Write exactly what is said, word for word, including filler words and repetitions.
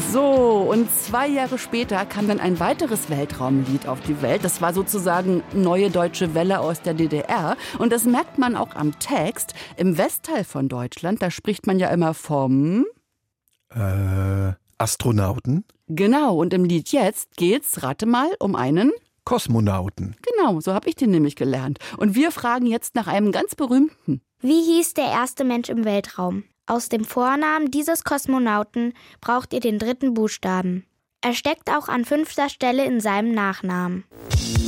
So, und zwei Jahre später kam dann ein weiteres Weltraumlied auf die Welt. Das war sozusagen Neue Deutsche Welle aus der D D R. Und das merkt man auch am Text. Im Westteil von Deutschland, da spricht man ja immer vom... Äh, Astronauten? Genau, und im Lied jetzt geht's, rate mal, um einen... Kosmonauten. Genau, so habe ich den nämlich gelernt. Und wir fragen jetzt nach einem ganz berühmten. Wie hieß der erste Mensch im Weltraum? Aus dem Vornamen dieses Kosmonauten braucht ihr den dritten Buchstaben. Er steckt auch an fünfter Stelle in seinem Nachnamen.